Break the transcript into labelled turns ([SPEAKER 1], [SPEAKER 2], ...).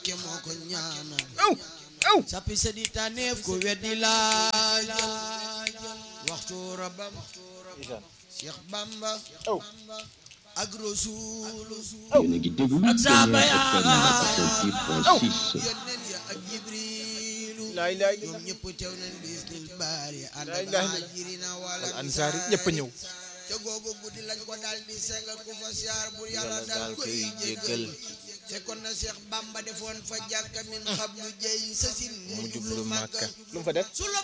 [SPEAKER 1] ke moo ko ñaanal
[SPEAKER 2] aw
[SPEAKER 1] sappi sa di tànneef ko weddi laaj waxtu rabam Cheikh Bamba
[SPEAKER 2] aw
[SPEAKER 1] ak Rasuulu
[SPEAKER 3] yéen a ngi déglu
[SPEAKER 1] ak saaba ya
[SPEAKER 3] FM 88.6
[SPEAKER 1] yónneen ya ak Jibriilu
[SPEAKER 2] laa ilaaha illa
[SPEAKER 1] ñoom ñëpp teew nañ bisnil baari ànd
[SPEAKER 2] laa
[SPEAKER 1] ak
[SPEAKER 2] ilaaha illa
[SPEAKER 1] muhaajiriina wala
[SPEAKER 2] al ansaar yi ñëpp a ñëw
[SPEAKER 1] ca googu guddi lañ ko daal di sengal ku fa siyaar bu yàlla daal koy jéggal fekkoon na Cheikh Bamba defoon fa jàkka min xam lu jëy sa sin mu jublu Makka
[SPEAKER 2] lu mu fa def